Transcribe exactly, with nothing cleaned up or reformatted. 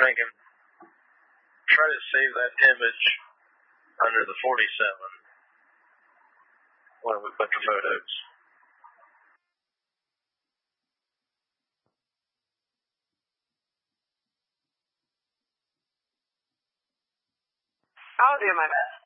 thinking, try to save that image under the forty-seven when we put the photos. I'll do my best.